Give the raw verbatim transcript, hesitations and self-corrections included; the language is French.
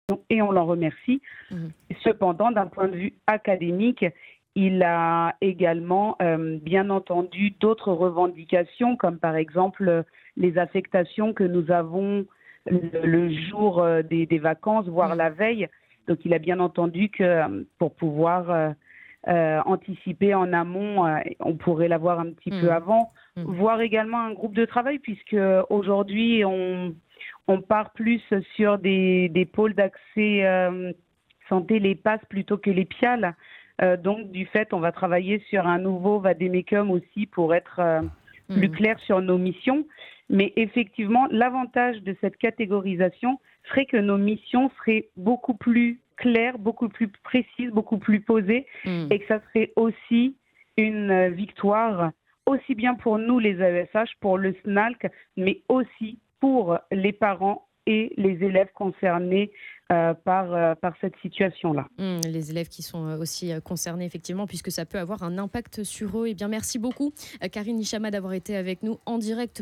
et on l'en remercie. Mmh. Cependant, d'un point de vue académique, il a également, euh, bien entendu, d'autres revendications, comme par exemple euh, les affectations que nous avons le, le jour euh, des, des vacances, voire Mmh. la veille. Donc, il a bien entendu que euh, pour pouvoir euh, euh, anticiper en amont, euh, on pourrait l'avoir un petit peu Mmh. avant, Mmh. voire également un groupe de travail, puisque aujourd'hui, on, on part plus sur des, des pôles d'accès euh, santé, les PASS plutôt que les PIAL. Euh, donc, du fait, on va travailler sur un nouveau vadémécum aussi pour être euh, plus Mmh. clair sur nos missions. Mais effectivement, l'avantage de cette catégorisation serait que nos missions seraient beaucoup plus claires, beaucoup plus précises, beaucoup plus posées, Mmh. et que ça serait aussi une euh, victoire, aussi bien pour nous, les A E S H, pour le S N A L C, mais aussi pour les parents et les élèves concernés euh, par, euh, par cette situation-là. Mmh, les élèves qui sont euh, aussi euh, concernés, effectivement, puisque ça peut avoir un impact sur eux. Eh bien, merci beaucoup, euh, Karine Hichama, d'avoir été avec nous en direct